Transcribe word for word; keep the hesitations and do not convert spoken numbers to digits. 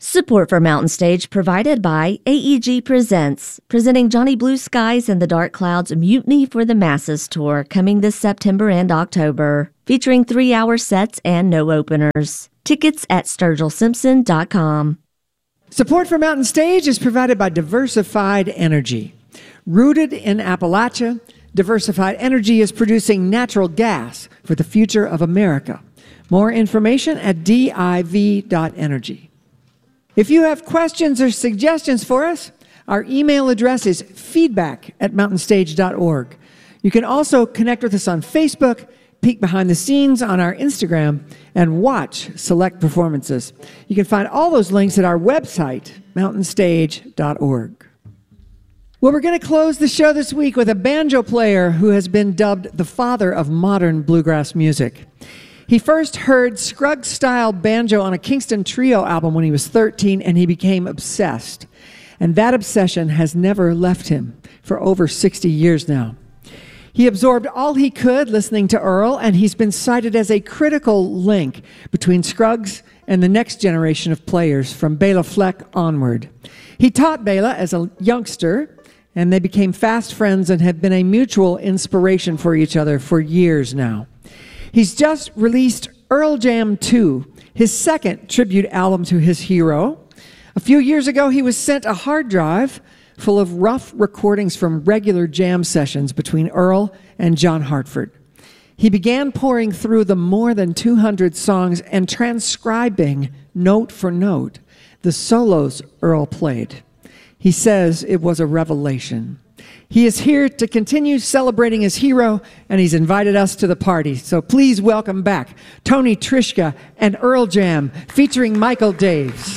Support for Mountain Stage provided by A E G Presents, presenting Johnny Blue Skies and the Dark Clouds Mutiny for the Masses tour coming this September and October, featuring three-hour sets and no openers. Tickets at sturgill simpson dot com. Support for Mountain Stage is provided by Diversified Energy. Rooted in Appalachia, Diversified Energy is producing natural gas for the future of America. More information at D I V dot energy. If you have questions or suggestions for us, our email address is feedback at mountain stage dot org. You can also connect with us on Facebook, peek behind the scenes on our Instagram, and watch select performances. You can find all those links at our website, mountain stage dot org. Well, we're going to close the show this week with a banjo player who has been dubbed the father of modern bluegrass music. He first heard Scruggs-style banjo on a Kingston Trio album when he was thirteen, and he became obsessed. And that obsession has never left him for over sixty years now. He absorbed all he could listening to Earl, and he's been cited as a critical link between Scruggs and the next generation of players from Bela Fleck onward. He taught Bela as a youngster, and they became fast friends and have been a mutual inspiration for each other for years now. He's just released Earl Jam two, his second tribute album to his hero. A few years ago, he was sent a hard drive full of rough recordings from regular jam sessions between Earl and John Hartford. He began pouring through the more than two hundred songs and transcribing note for note the solos Earl played. He says it was a revelation. He is here to continue celebrating his hero, and he's invited us to the party. So please welcome back Tony Trischka and Earl Jam, featuring Michael Daves.